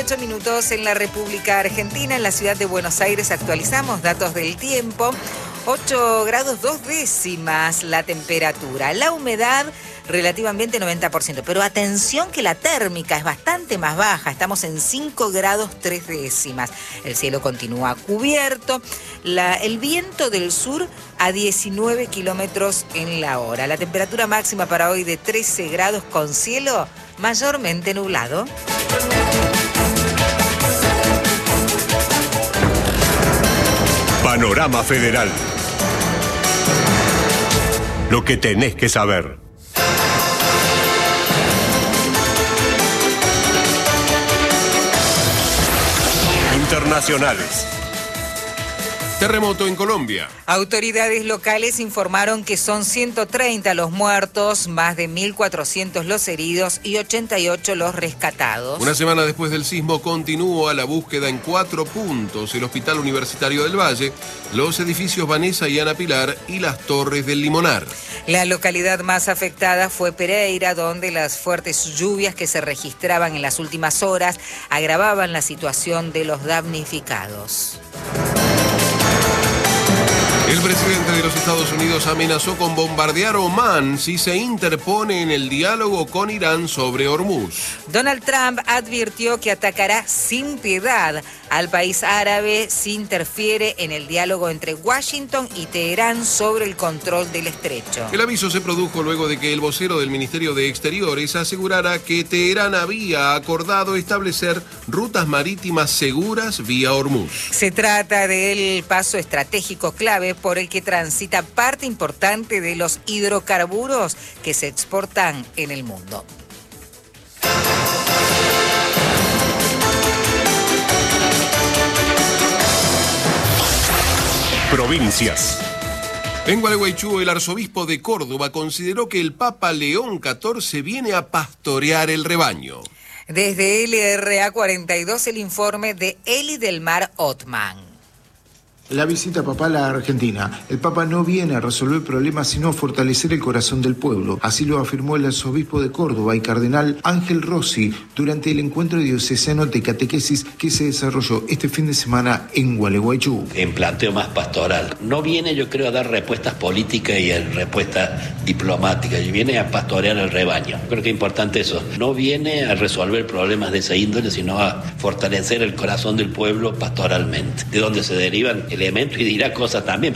8 minutos en la República Argentina, en la ciudad de Buenos Aires. Actualizamos datos del tiempo. 8 grados 2 décimas la temperatura. La humedad relativamente 90%. Pero atención que la térmica es bastante más baja. Estamos en 5 grados 3 décimas. El cielo continúa cubierto. El viento del sur a 19 kilómetros en la hora. La temperatura máxima para hoy de 13 grados con cielo mayormente nublado. Panorama Federal. Lo que tenés que saber. Internacionales. Terremoto en Colombia. Autoridades locales informaron que son 130 los muertos, más de 1.400 los heridos y 88 los rescatados. Una semana después del sismo continúa la búsqueda en 4 puntos: el Hospital Universitario del Valle, los edificios Vanessa y Ana Pilar y las Torres del Limonar. La localidad más afectada fue Pereira, donde las fuertes lluvias que se registraban en las últimas horas agravaban la situación de los damnificados. El presidente de los Estados Unidos amenazó con bombardear Omán si se interpone en el diálogo con Irán sobre Hormuz. Donald Trump advirtió que atacará sin piedad al país árabe si interfiere en el diálogo entre Washington y Teherán sobre el control del estrecho. El aviso se produjo luego de que el vocero del Ministerio de Exteriores asegurara que Teherán había acordado establecer rutas marítimas seguras vía Hormuz. Se trata del paso estratégico clave por el que transita parte importante de los hidrocarburos que se exportan en el mundo. Provincias. En Gualeguaychú, el arzobispo de Córdoba consideró que el Papa León XIV viene a pastorear el rebaño. Desde LRA 42, el informe de Eli del Mar Othman. La visita papal a Argentina. El Papa no viene a resolver problemas, sino a fortalecer el corazón del pueblo. Así lo afirmó el arzobispo de Córdoba y cardenal Ángel Rossi durante el encuentro diocesano de catequesis que se desarrolló este fin de semana en Gualeguaychú. En planteo más pastoral. No viene, yo creo, a dar respuestas políticas y respuestas diplomáticas. Viene a pastorear el rebaño. Creo que es importante eso. No viene a resolver problemas de esa índole, sino a fortalecer el corazón del pueblo pastoralmente. De donde se derivan elementos y dirá cosas también.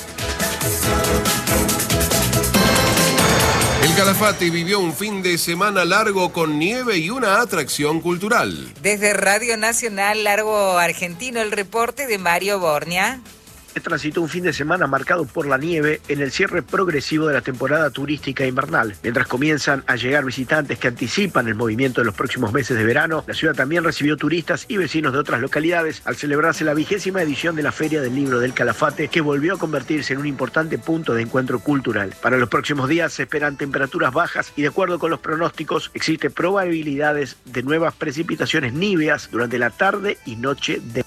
El Calafate vivió un fin de semana largo con nieve y una atracción cultural. Desde Radio Nacional Largo Argentino, el reporte de Mario Bornia. Transitó un fin de semana marcado por la nieve en el cierre progresivo de la temporada turística invernal. Mientras comienzan a llegar visitantes que anticipan el movimiento de los próximos meses de verano, la ciudad también recibió turistas y vecinos de otras localidades al celebrarse la 20ª edición de la Feria del Libro del Calafate, que volvió a convertirse en un importante punto de encuentro cultural. Para los próximos días se esperan temperaturas bajas y, de acuerdo con los pronósticos, existe probabilidades de nuevas precipitaciones níveas durante la tarde y noche de...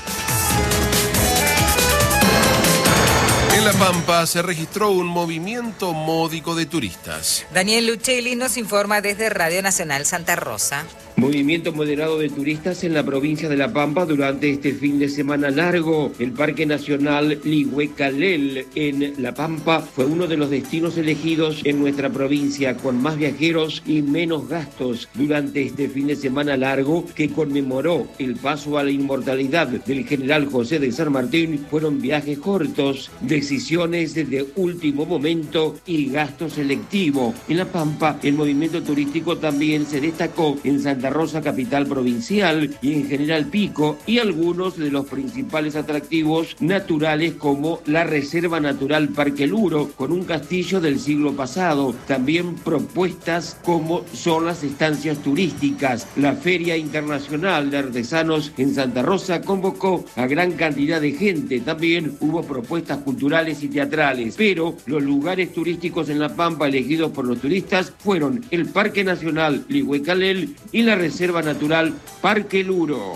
En La Pampa se registró un movimiento módico de turistas. Daniel Luchelli nos informa desde Radio Nacional Santa Rosa. Movimiento moderado de turistas en la provincia de La Pampa durante este fin de semana largo. El Parque Nacional Lihuecalel en La Pampa fue uno de los destinos elegidos en nuestra provincia con más viajeros y menos gastos durante este fin de semana largo que conmemoró el paso a la inmortalidad del general José de San Martín. Fueron viajes cortos, decisiones de último momento y gasto selectivo. En La Pampa, el movimiento turístico también se destacó en Santa Rosa, capital provincial, y en General Pico, y algunos de los principales atractivos naturales como la Reserva Natural Parque Luro, con un castillo del siglo pasado. También propuestas como son las estancias turísticas. La Feria Internacional de Artesanos en Santa Rosa convocó a gran cantidad de gente. También hubo propuestas culturales y teatrales, pero los lugares turísticos en La Pampa elegidos por los turistas fueron el Parque Nacional Lihuecalel y la Reserva Natural Parque Luro.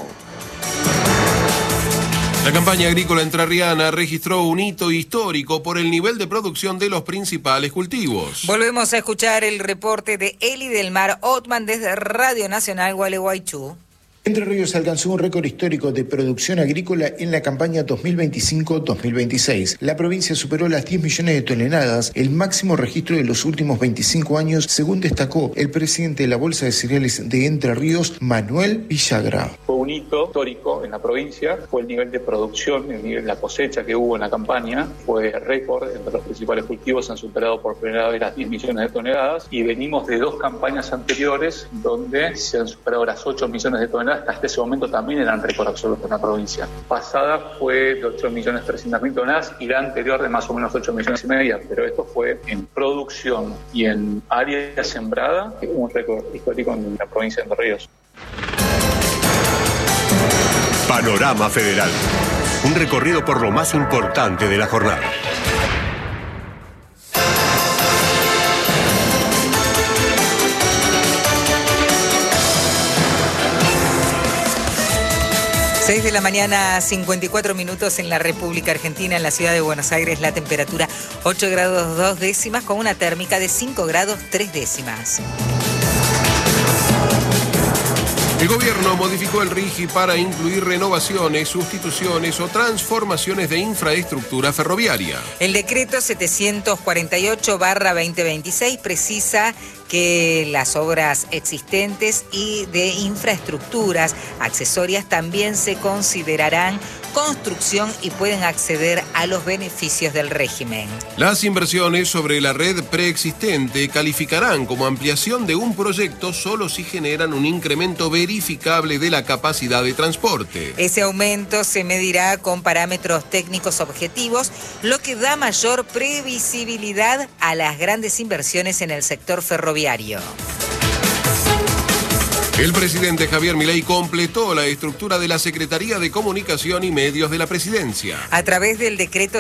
La campaña agrícola entrerriana registró un hito histórico por el nivel de producción de los principales cultivos. Volvemos a escuchar el reporte de Eli del Mar Othman desde Radio Nacional Gualeguaychú. Entre Ríos alcanzó un récord histórico de producción agrícola en la campaña 2025-2026. La provincia superó las 10 millones de toneladas, el máximo registro de los últimos 25 años, según destacó el presidente de la Bolsa de Cereales de Entre Ríos, Manuel Villagra. Fue un hito histórico en la provincia, fue el nivel de producción, el nivel de la cosecha que hubo en la campaña, fue récord entre los principales cultivos, han superado por primera vez las 10 millones de toneladas y venimos de 2 campañas anteriores donde se han superado las 8 millones de toneladas. Hasta ese momento también eran récord absoluto en la provincia. Pasada fue de 8.300.000 toneladas y la anterior de más o menos 8,5 millones, pero esto fue en producción y en área sembrada, un récord histórico en la provincia de Entre Ríos. Panorama Federal. Un recorrido por lo más importante de la jornada. Seis de la mañana, 54 minutos en la República Argentina, en la ciudad de Buenos Aires, la temperatura 8 grados 2 décimas con una térmica de 5 grados 3 décimas. El gobierno modificó el RIGI para incluir renovaciones, sustituciones o transformaciones de infraestructura ferroviaria. El decreto 748/2026 precisa que las obras existentes y de infraestructuras accesorias también se considerarán construcción y pueden acceder a los beneficios del régimen. Las inversiones sobre la red preexistente calificarán como ampliación de un proyecto solo si generan un incremento verificable de la capacidad de transporte. Ese aumento se medirá con parámetros técnicos objetivos, lo que da mayor previsibilidad a las grandes inversiones en el sector ferroviario. El presidente Javier Milei completó la estructura de la Secretaría de Comunicación y Medios de la Presidencia. A través del decreto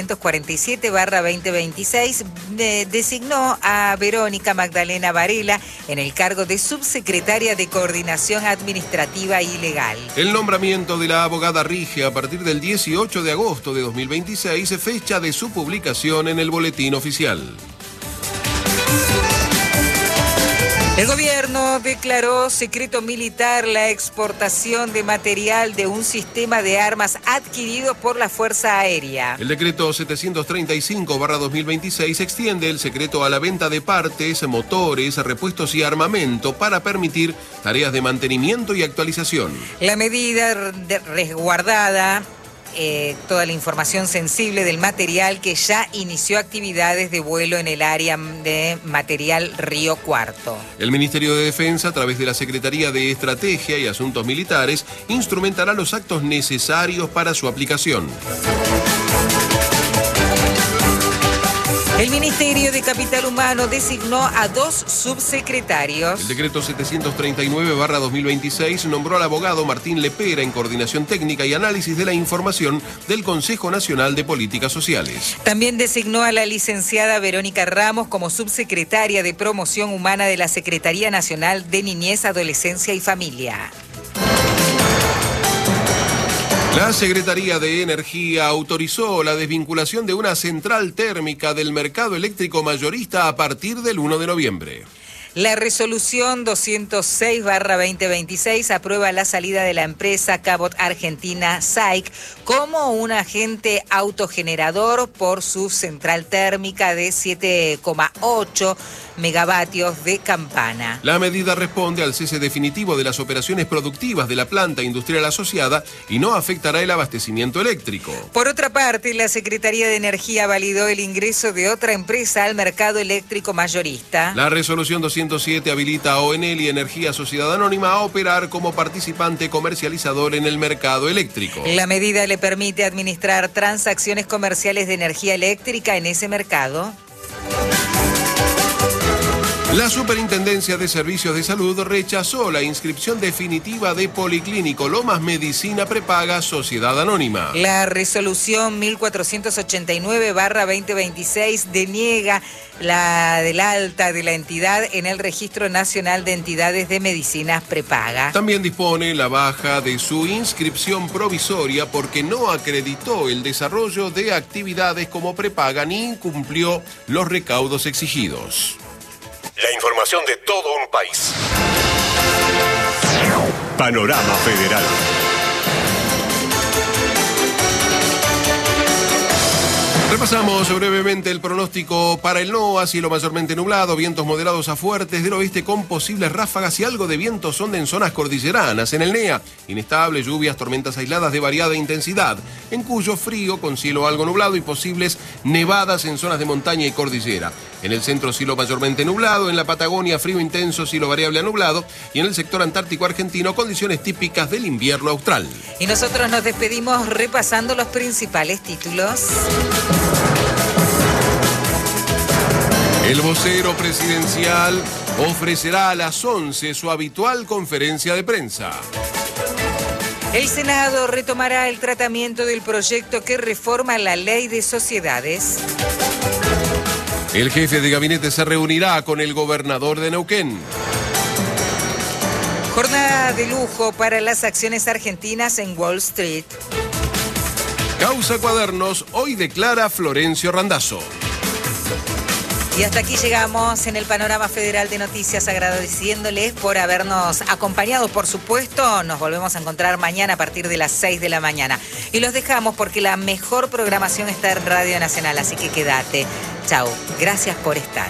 747/2026 designó a Verónica Magdalena Varela en el cargo de subsecretaria de Coordinación Administrativa y Legal. El nombramiento de la abogada rige a partir del 18 de agosto de 2026, fecha de su publicación en el Boletín Oficial. El gobierno declaró secreto militar la exportación de material de un sistema de armas adquirido por la Fuerza Aérea. El decreto 735/2026 extiende el secreto a la venta de partes, motores, repuestos y armamento para permitir tareas de mantenimiento y actualización. La medida resguardada toda la información sensible del material que ya inició actividades de vuelo en el área de material Río Cuarto. El Ministerio de Defensa, a través de la Secretaría de Estrategia y Asuntos Militares, instrumentará los actos necesarios para su aplicación. El Ministerio de Capital Humano designó a 2 subsecretarios. El decreto 739/2026 nombró al abogado Martín Lepera en coordinación técnica y análisis de la información del Consejo Nacional de Políticas Sociales. También designó a la licenciada Verónica Ramos como subsecretaria de Promoción Humana de la Secretaría Nacional de Niñez, Adolescencia y Familia. La Secretaría de Energía autorizó la desvinculación de una central térmica del mercado eléctrico mayorista a partir del 1 de noviembre. La resolución 206/2026 aprueba la salida de la empresa Cabot Argentina SAIC como un agente autogenerador por su central térmica de 7,8 megavatios de campana. La medida responde al cese definitivo de las operaciones productivas de la planta industrial asociada y no afectará el abastecimiento eléctrico. Por otra parte, la Secretaría de Energía validó el ingreso de otra empresa al mercado eléctrico mayorista. La resolución 207 habilita a ONL y Energía Sociedad Anónima a operar como participante comercializador en el mercado eléctrico. La medida le permite administrar transacciones comerciales de energía eléctrica en ese mercado. La Superintendencia de Servicios de Salud rechazó la inscripción definitiva de Policlínico Lomas Medicina Prepaga Sociedad Anónima. La resolución 1489/2026 deniega la del alta de la entidad en el Registro Nacional de Entidades de Medicinas Prepaga. También dispone la baja de su inscripción provisoria porque no acreditó el desarrollo de actividades como prepaga ni incumplió los recaudos exigidos. La información de todo un país. Panorama Federal. Repasamos brevemente el pronóstico para el NOA, cielo mayormente nublado, vientos moderados a fuertes del oeste con posibles ráfagas y algo de viento sonda en zonas cordilleranas. En el NEA, inestable, lluvias, tormentas aisladas de variada intensidad. En Cuyo, frío con cielo algo nublado y posibles nevadas en zonas de montaña y cordillera. En el centro, cielo mayormente nublado. En la Patagonia, frío intenso, cielo variable a nublado. Y en el sector antártico argentino, condiciones típicas del invierno austral. Y nosotros nos despedimos repasando los principales títulos. El vocero presidencial ofrecerá a las 11 su habitual conferencia de prensa. El Senado retomará el tratamiento del proyecto que reforma la ley de sociedades. El jefe de gabinete se reunirá con el gobernador de Neuquén. Jornada de lujo para las acciones argentinas en Wall Street. Causa Cuadernos hoy declara Florencio Randazzo. Y hasta aquí llegamos en el Panorama Federal de Noticias, agradeciéndoles por habernos acompañado, por supuesto. Nos volvemos a encontrar mañana a partir de las 6 de la mañana. Y los dejamos porque la mejor programación está en Radio Nacional, así que quédate. Chau, gracias por estar.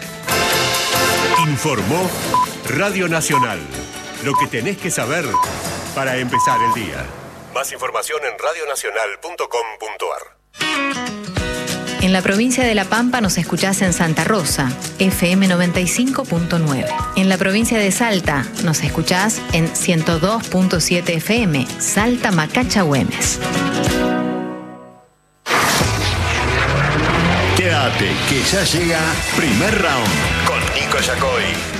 Informó Radio Nacional. Lo que tenés que saber para empezar el día. Más información en radionacional.com.ar. En la provincia de La Pampa nos escuchás en Santa Rosa, FM 95.9. En la provincia de Salta nos escuchás en 102.7 FM, Salta Macacha Güemes. Quédate, que ya llega Primer Round con Nico Yacoy.